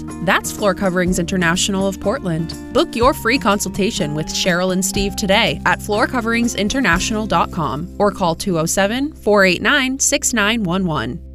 That's Floor Coverings International of Portland. Book your free consultation with Cheryl and Steve today at floorcoveringsinternational.com or call 207-489-6911.